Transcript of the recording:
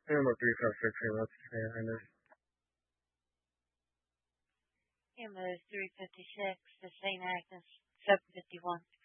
Number 356 here, let's say, Ernest. Number 356 to St. Agnes, 751.